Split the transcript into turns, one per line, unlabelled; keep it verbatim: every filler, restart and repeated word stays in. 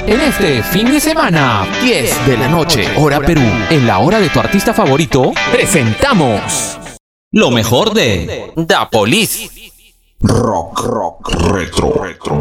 En este fin de semana, diez de la noche, hora Perú, en la hora de tu artista favorito, presentamos lo mejor de Da Police.
Rock, rock, retro, retro.